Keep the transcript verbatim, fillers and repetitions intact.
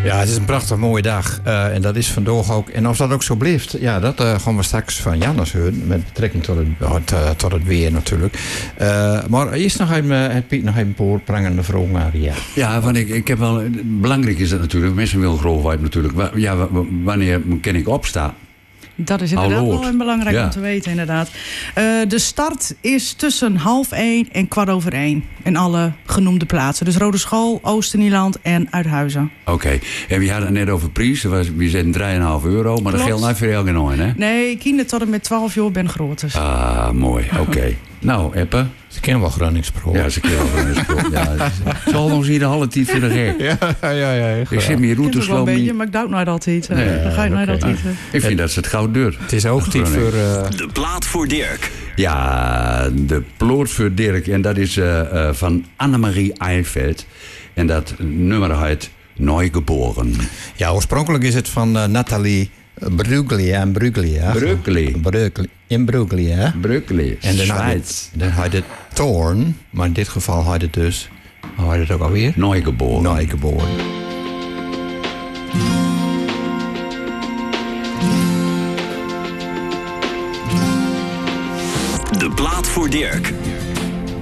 Ja, het is een prachtig mooie dag. Uh, en dat is vandaag ook. En als dat ook zo blijft, ja, dat uh, gaan we straks van Jannes horen. Met betrekking tot het, uh, tot het weer natuurlijk. Uh, maar eerst nog even, uh, het Piet nog even een paar prangende vragen aan Ria. Ja, want ik, ik heb wel. Belangrijk is dat natuurlijk. Mensen willen graag weten natuurlijk. Ja, wanneer kan ik opstaan? Dat is inderdaad Hallo. wel belangrijk Ja. om te weten, inderdaad. Uh, de start is tussen half één en kwart over één. In alle genoemde plaatsen. Dus Rode School, Oosternieland en Uithuizen. Oké. Okay. En we hadden het net over prijs. We zetten drie komma vijf euro. Maar dat geldt niet voor elke nooit, hè? Nee, kinderen tot en met twaalf jaar ben groot. Ah, mooi. Oké. Okay. Nou, Eppe. Ze kennen wel Groningsproog. Ja, ze kennen wel Groningsproog. Ja, zal ons hier de hele tijd voor de gek. Ja, ja, ja. ja ik zit meer routes wel een beetje, maar ik doubt nooit altijd. Nee, uh, dan ga je nooit okay. altijd. Uh. Ik vind dat ze het gauw deur. Het is ook tijd voor... Uh... De plaat voor Dirk. Ja, de plaat voor Dirk. En dat is uh, uh, van Annemarie Eilveld. En dat nummer heet Neugeboren. Ja, oorspronkelijk is het van uh, Nathalie Bruglia en Bruglia. Bruglia. Bruglia. In Bruglia. Bruglia. En dan Schweiz. Dan had het Thorn, maar in dit geval had het dus... Hoe had het ook alweer? Neugeboren. Neugeboren. De plaat voor Dirk.